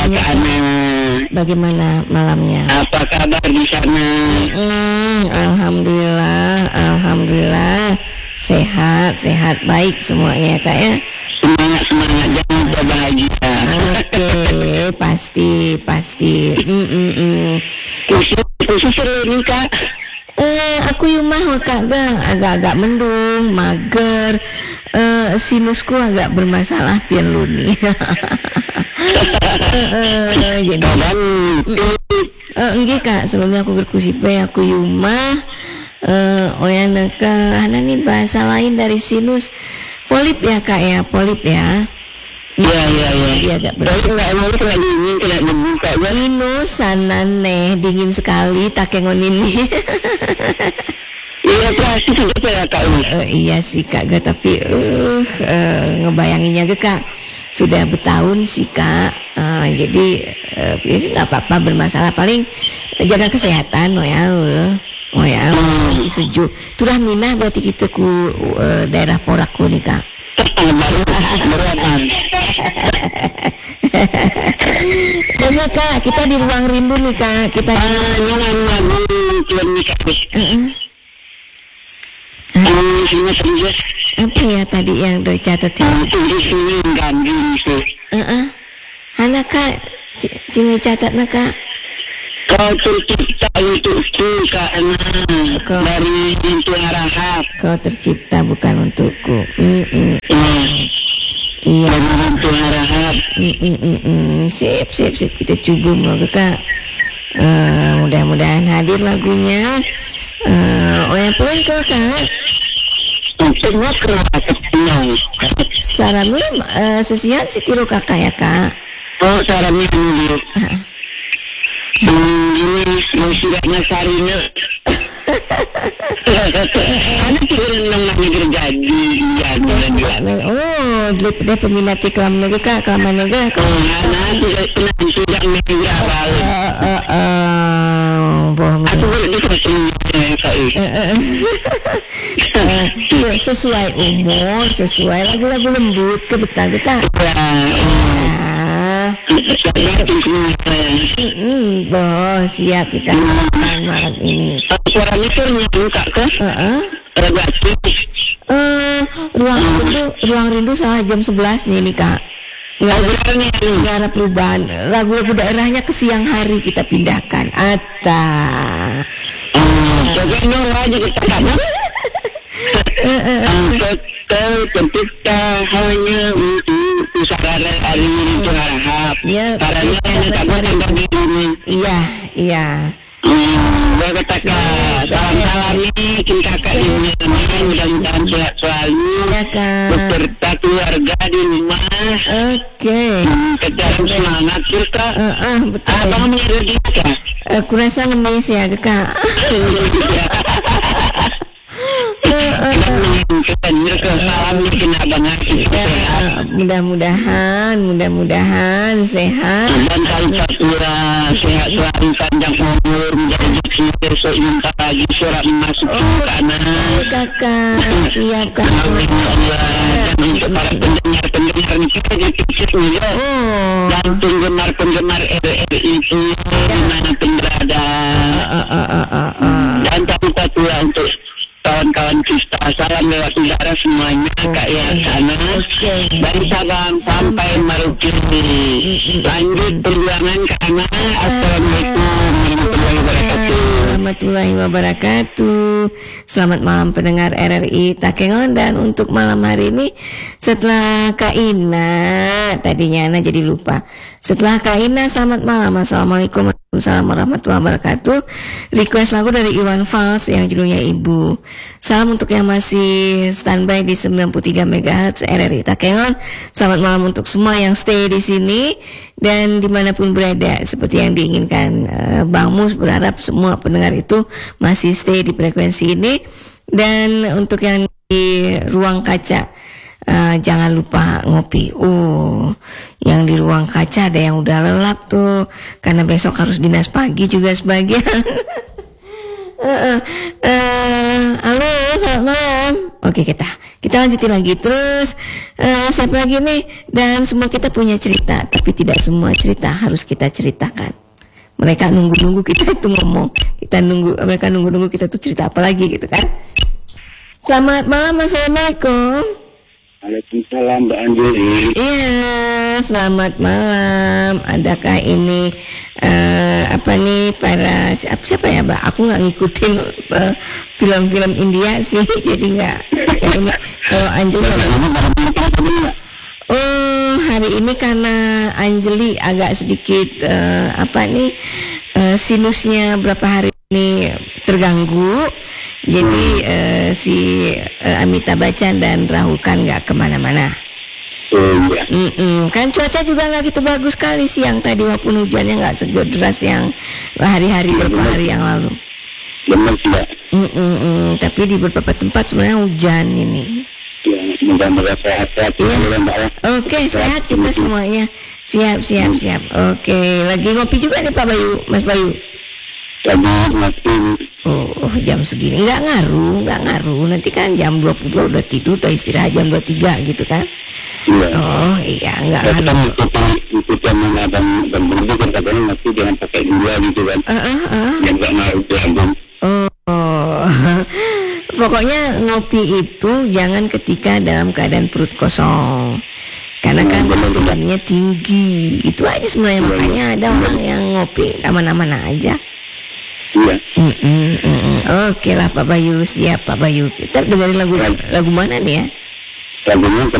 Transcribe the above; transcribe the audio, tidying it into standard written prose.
kabarnya? Bagaimana malamnya? Apa kabar di sana? Alhamdulillah, sehat baik semuanya Kak ya. Semangat, jangan lupa bahagia. Oke, pasti. Khusus seru nih Kak. Aku yumah Kak agak mendung, mager. Sinusku agak bermasalah pian luni. Jadi enggak Kak, sebelumnya aku berkusipe aku yumah. Oyang neka nih bahasa lain dari sinus. Polip ya Kak ya, polip ya. Iya. Dia agak berat. Kena dingin, kena dibuka ya. Minus sana nih, dingin sekali takengon ini. Iya pasti sudah ya Kak. Iya sih Kak, tapi ngebayanginnya Kak. Sudah bertahun sih Kak. Jadi nggak apa-apa bermasalah, paling jaga kesehatan nanti sejuk. Turah minah berarti kita ku daerah Porakku nih Kak. Banyak Kak, kita di ruang rindu nih Kak. Kita apa ya tadi yang udah catat ya? Anak Kak, sini catat nak Kak. Kau tercipta untukku karena dari pintu arahap. Kau tercipta bukan untukku. Iya. Dari pintu arahap. Sip. Kita coba moga Kak. Mudah-mudahan hadir lagunya. Yang pun Kak. Semua keras. Sarami sesian si tiru Kakak ya Kak. Oh sarami dulu. Ini musibahnya Sarina. Ada pikiran namanya terjadi. Oh, dia peminat iklan naga Kak, kelaman naga. Tidak menjual. Aku sesuai umur, sesuai lagu-lagu lembut kebetulan Kak. Siap kita malam ini. Suara mikirnya Kak ke? Ruang rindu salah jam 11 nih Kak. Nggak ada perubahan. Lagu-lagu daerahnya ke siang hari kita pindahkan. Jangan aja kita kamu. Kau tercipta hanya untuk usaha hari itu harap. Caranya hanya ini. Iya. Gue katakan salam nih kakak ini mudah-mudahan sehat selalu beserta keluarga di rumah. Oke. Kejar semangat kita. Betul. Abang mengerti Kak. Aku rasa ngemis ya Kak. Mudah-mudahan sehat dan kali sehat selalu panjang umur menjadi besok minta lagi surat masuk ke kanan Kakak siap Kakak. Dan untuk para pendengar kita dipikir dan penggemar RRI itu dimanapun berada dan tak lupa pula untuk kawan-kawan kita, salam lewat udara semuanya Kak ya sana dari Sabang sampai Merauke. Lanjut perjuangan karena Assalamualaikum warahmatullahi wabarakatuh. Selamat malam pendengar RRI Takengon. Dan untuk malam hari ini setelah Kak Ina, tadinya Ana jadi lupa. Setelah Kak Ina selamat malam, assalamualaikum warahmatullahi wabarakatuh. Request lagu dari Iwan Fals yang judulnya Ibu. Salam untuk yang masih standby di 93 MHz RRI Takengon. Selamat malam untuk semua yang stay di sini dan dimanapun berada seperti yang diinginkan Bang Mus. Berharap semua pendengar itu masih stay di frekuensi ini. Dan untuk yang di ruang kaca, jangan lupa ngopi. Yang di ruang kaca ada yang udah lelap tuh karena besok harus dinas pagi juga sebagian. Halo, selamat malam. Oke, kita lanjutin lagi terus. Siapa lagi nih? Dan semua kita punya cerita, tapi tidak semua cerita harus kita ceritakan. Mereka nunggu-nunggu kita itu ngomong. Mereka nunggu-nunggu kita tuh cerita apa lagi gitu kan? Selamat malam, assalamualaikum. Waalaikumsalam Mbak Anjeli. Iya, selamat malam. Adakah ini para siapa ya, Mbak? Aku nggak ngikutin film-film India sih, jadi nggak ini. Kalau Anjeli, hari ini karena Anjeli agak sedikit sinusnya berapa hari ini terganggu. Jadi si Amitabh Bachchan dan Rahul Khan nggak kemana-mana. Kan cuaca juga nggak gitu bagus sekali siang tadi, walaupun hujannya nggak sederas yang beberapa hari yang lalu. Benar tidak? Tapi di beberapa tempat sebenarnya hujan ini. Ya, mudah-mudahan sehat-sehat. Ya. Oke, sehat kita semuanya. Siap. Oke, lagi ngopi juga nih Pak Bayu, Mas Bayu. Oh, jam segini nggak ngaruh. Nanti kan jam 22 udah tidur, udah istirahat jam 23 gitu kan? Iya. Oh iya, nggak ngaruh. Ikuti mana dan berbeda kan katanya masih jangan pakai gula gitu kan? Yang nggak ngaruh jangan. Oh, pokoknya ngopi itu jangan ketika dalam keadaan perut kosong. Karena kan kafeinnya tinggi. Itu aja sebenarnya, makanya ada orang yang ngopi aman-aman aja. Iya. Oke lah Pak Bayu, siap Pak Bayu. Kita dengerin lagu mana nih ya? Lagunya